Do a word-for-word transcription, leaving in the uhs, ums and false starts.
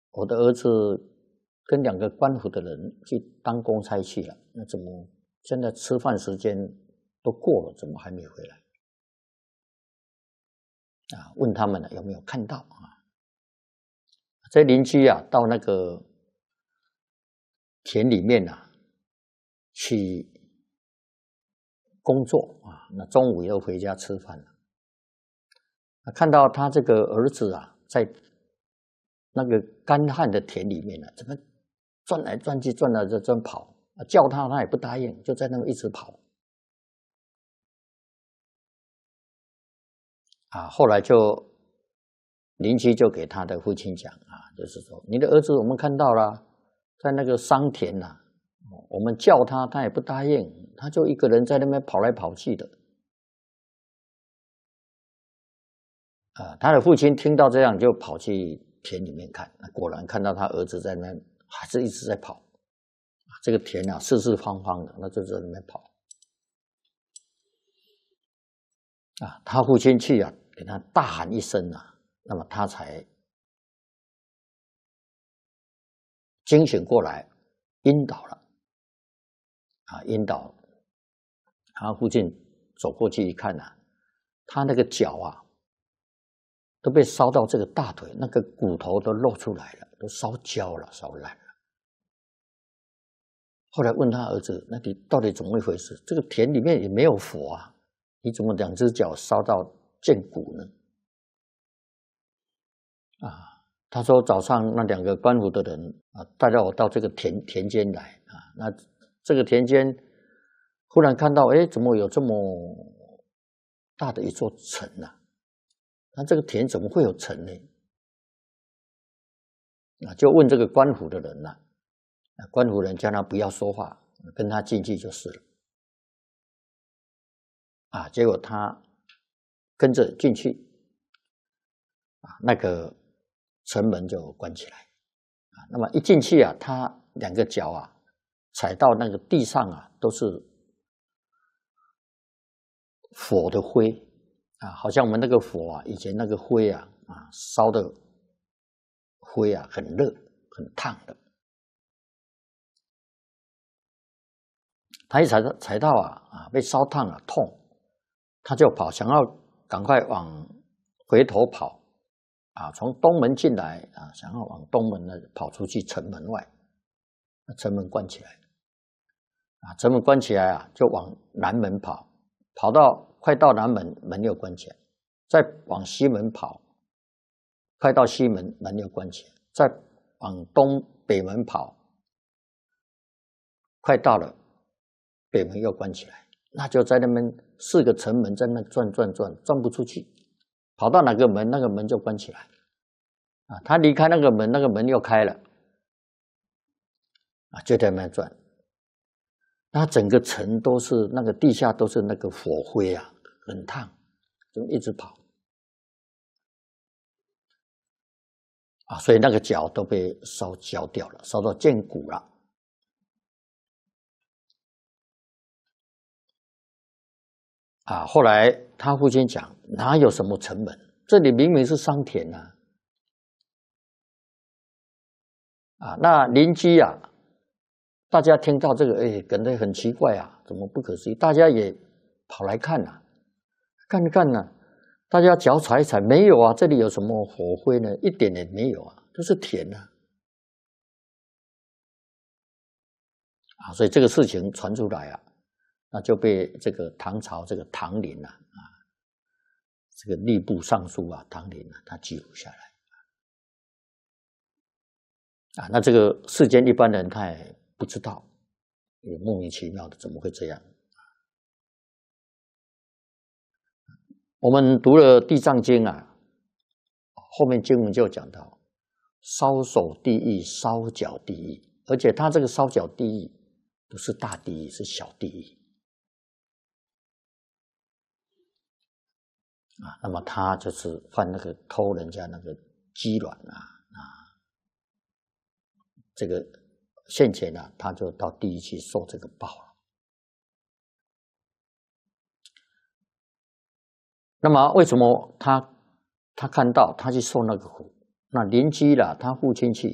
我的儿子跟两个官府的人去当公差去了，那怎么现在吃饭时间都过了，怎么还没回来？啊，问他们呢有没有看到啊？这邻居啊，到那个田里面啊去工作啊，那中午又回家吃饭了。看到他这个儿子啊，在那个干旱的田里面啊，怎么转来转去，转来转转跑，叫他他也不答应，就在那么一直跑。啊，后来就邻居就给他的父亲讲啊，就是说你的儿子我们看到了，在那个桑田呐、啊，我们叫他他也不答应，他就一个人在那边跑来跑去的。啊，他的父亲听到这样就跑去田里面看，果然看到他儿子在那边还是一直在跑。这个田啊四四方方的，那就在那边跑。啊，他父亲去啊，给他大喊一声啊，那么他才惊醒过来，晕倒了。啊，晕倒，他父亲走过去一看啊，他那个脚啊都被烧到这个大腿，那个骨头都露出来了，都烧焦了，烧烂了。后来问他儿子，那你到底怎么一回事？这个田里面也没有火啊，你怎么两只脚烧到见骨呢？啊，他说早上那两个官府的人啊，带着我到这个田田间来啊，那这个田间忽然看到，哎，怎么有这么大的一座城呢、啊？那这个田怎么会有城呢？啊，就问这个官府的人呐、啊，官府人叫他不要说话，跟他进去就是了。啊，结果他跟着进去，啊，那个城门就关起来。啊，那么一进去啊，他两个脚啊踩到那个地上啊，都是火的灰啊，好像我们那个火啊，以前那个灰啊啊烧的灰啊，很热很烫的。他一踩到踩到啊啊，被烧烫了，痛，他就跑，想要赶快往回头跑啊，从东门进来啊，想要往东门呢跑出去城门外，城门关起来啊，城门关起来啊，就往南门跑，跑到快到南门，门又关起来，再往西门跑，快到西门，门又关起来，再往东北门跑，快到了北门又关起来，那就在那边四个城门在那转转转，转不出去，跑到哪个门，那个门就关起来啊，他离开那个门，那个门又开了啊，就在那边转。那整个城都是那个地下都是那个火灰啊，很烫，就一直跑啊，所以那个脚都被烧焦掉了，烧到见骨了。啊，后来他父亲讲，哪有什么城门？这里明明是桑田呐！啊，那邻居啊，大家听到这个，哎，感觉很奇怪啊，怎么不可思议？大家也跑来看呐、啊，看一看呢、啊，大家脚踩一踩，没有啊，这里有什么火灰呢？一点也没有啊，都是田呐、啊。啊，所以这个事情传出来啊，那就被这个唐朝这个唐林啊，啊，这个吏部尚书啊，唐林啊，他记录下来。啊，那这个世间一般人他也不知道，也莫名其妙的，怎么会这样？我们读了《地藏经》啊，后面经文就讲到，烧手地狱、烧脚地狱，而且他这个烧脚地狱不是大地狱，是小地狱啊。那么他就是犯那个偷人家那个鸡卵啊啊，这个现前呢、啊，他就到地狱去受这个报了。那么为什么他他看到他去受那个苦？那邻居啦，他父亲去